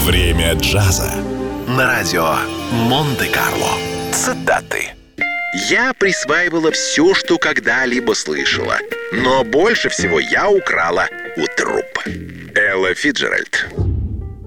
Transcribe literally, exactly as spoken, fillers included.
Время джаза на радио Монте-Карло. Цитаты. Я присваивала все, что когда-либо слышала, но больше всего я украла у труппы. Элла Фицджеральд.